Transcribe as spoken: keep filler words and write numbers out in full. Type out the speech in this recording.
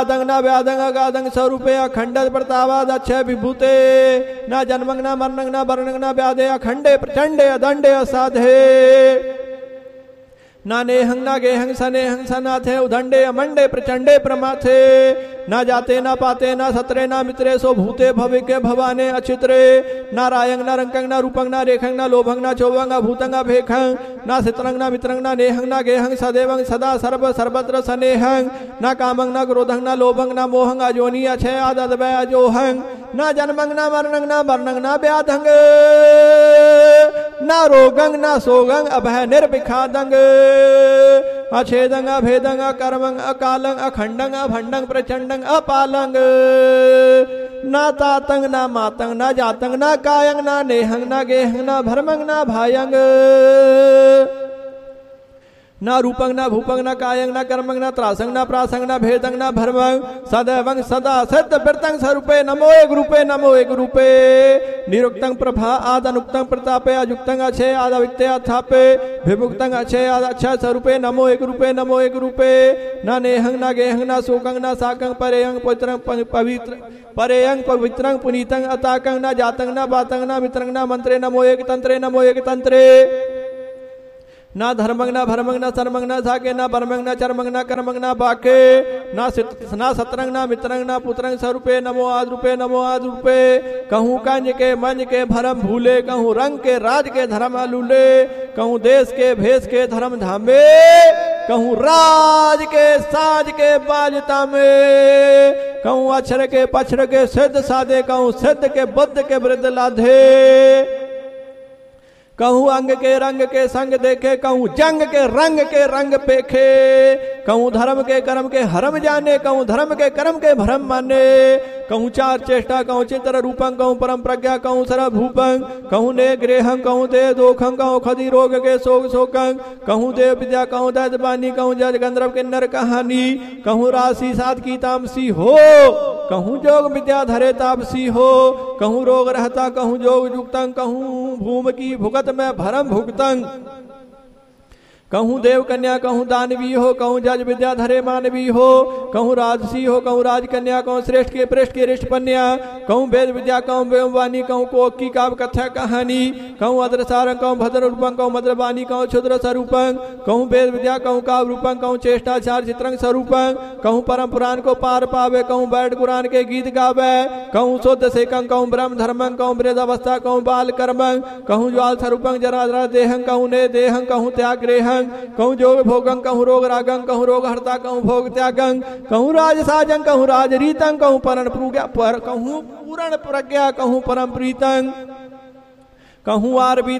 दंग ना व्यादंग अगादंग स्वरूपे अखंड प्रतावाद अक्षय विभूते ना जन्मंग ना मरणंग ना वर्णंग ना व्यादे अखंडे प्रचंडे अदंडे असाधे ना नेहंग ना गेहंग सनेहंग सनाथे उदंडे अमंडे प्रचंडे प्रमाथे ना जाते ना पाते ना सत्रे ना मित्रे सो भूते भविके भवाने अचित्रे ना रायंग ना रंकंग ना रूपंग ना रेखंग ना लोभंग ना चौवंग भूतंग भेखंग ना सितरंग ना मित्रंग ना नेहंग ना गेहंग सदेवंग सदा सर्व सर्वत्र सनेहंग ना कामंग ना क्रोधंग ना लोभंग ना मोहंग अजोनी अक्षय आददवय अजोहंग ना जन्मंग ना मरणंग ना वर्णंग ना व्याधंग ना रोगंग ना सोगंग अभय निर्विखादंग अछेदंग अभेदंग अकर्मंग अकालंग अखंडंग अभंडंग प्रचंडंग अपालंग ना तातंग ना मातंग ना जातंग ना कायंग ना नेहंग ना गेहंग ना भरमंग ना भायंग ना रूपंग ना भूपंग ना कायंग ना कर्मंग ना त्रासंग ना प्रासंग ना भेदंग ना भरमंग सदैवंग सदा सिद्ध वृतंग स्वरूपे नमो एक रूपे नमो एक रूपे निरुक्तंग प्रभा आद अनुक्तंग प्रतापे अजुक्तंग अक्षय आद अविक्ते अथापे विभुक्तंग अक्षय आद अच्छा स्वरूपे नमो एक रूपे नमो एक रूपे ना नेहंग ना गेहंग ना शोकंग ना साकंग परेयंग पवित्रंग पवित्र परेयंग पवित्रंग पुनीतंग अताकंग ना जातंग ना बातंग ना मित्रंग ना मंत्रे नमो एक तंत्रे नमो एक तंत्रे ना धर्मंग ना भरमंग ना सरमंग ना साके ना परमंग ना चरमंग ना कर्मंग ना बाके ना ना सतरंग ना मित्रंग ना पुत्रंग स्वरूपे नमो आद रूपे नमो आद रूपे कहूँ कंज के मंज के भरम भूले कहूँ रंग के राज के धर्म अलूले कहूँ देश के भेष के धर्म धामे कहूँ राज के साज के बाजता में कहूँ अक्षर के पक्षर के सिद्ध साधे कहूँ सिद्ध के बुद्ध के वृद्ध लाधे कहूँ अंग के रंग के संग देखे कहूँ जंग के रंग के रंग पेखे कहूँ धर्म के कर्म के हरम जाने कहूँ धर्म के कर्म के भरम माने कहूँ चार चेष्टा कहूँ चित्र रूपं कहूँ परम प्रज्ञा कहूँ सर्वभूपं कहूँ ने गृहं कहूँ दे दोखं कहूँ खदी रोग के शोक शोकं कहूँ देव विद्या कहूँ दैत बानी कहूँ जज गंधर्व किन्नर कहानी कहूँ राशि सात की तामसी हो कहूँ जोग विद्या धरे तापसी हो कहूँ रोग रहता कहूँ जोग जुक्तंग कहूँ भूम की भुगत में भरम भुगतंग कहूँ देव कन्या कहूँ दानवी हो कहूँ जज विद्या धरे मानवी हो कहूँ राजसी हो कहूँ राजकन्या कहूँ श्रेष्ठ के पृष्ठ के रिष्ट कन्या कहूँ वेद विद्या कहूँ वेमवाणी कहूँ कोक की काव्य कथा कहानी कहूँ अद्रसारंग कहूँ भद्र रूपं कहूँ मद्रवाणी कहूँ क्षुद्र स्वरूपं कहूँ वेद विद्या कहूँ काव्य रूपं कहूँ चेष्टाचार चित्रंग स्वरूपं कहूँ परम पुराण को पार पावे कहूँ बैठ कुरान के गीत गावे कहूँ शुद्ध सेकं कहूँ ब्रह्म धर्मं कहूँ वृद्ध अवस्था कहूँ बाल कर्मं कहूँ ज्वाल स्वरूपं जरा देहं कहूँ ने देहं कहूँ त्याग ग्रेहं कहूँ जोग भोगं कहूँ रोग रागं कहूँ रोग हरता कहूँ भोग त्यागं कहूँ राज साजं कहूँ राज रीतं कहूँ परम प्रज्ञा पर कहूँ पूर्ण प्रज्ञा कहूँ परम प्रीतं कहूँ आरबी